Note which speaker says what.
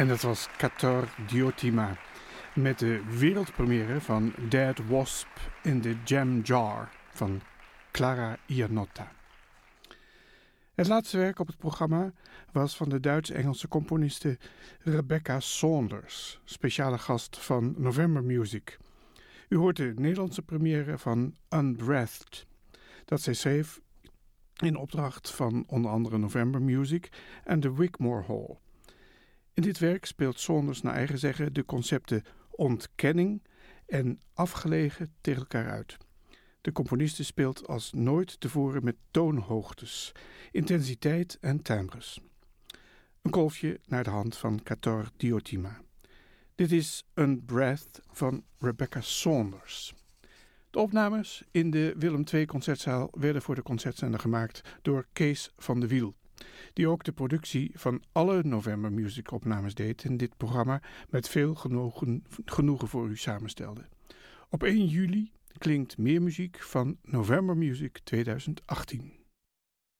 Speaker 1: En dat was Cator Diotima met de wereldpremière van Dead Wasp in the Jam Jar van Clara Iannotta. Het laatste werk op het programma was van de Duits-Engelse componiste Rebecca Saunders, speciale gast van November Music. U hoort de Nederlandse première van Unbreathed, dat zij schreef in opdracht van onder andere November Music en de Wigmore Hall. In dit werk speelt Saunders naar eigen zeggen de concepten ontkenning en afgelegen tegen elkaar uit. De componiste speelt als nooit tevoren met toonhoogtes, intensiteit en timbres. Een kolfje naar de hand van Cator Diotima. Dit is Unbreathed van Rebecca Saunders. De opnames in de Willem II Concertzaal werden voor de concertzender gemaakt door Kees van de Wiel, die ook de productie van alle November Music opnames deed en dit programma met veel genoegen voor u samenstelde. Op 1 juli klinkt meer muziek van November Music 2018.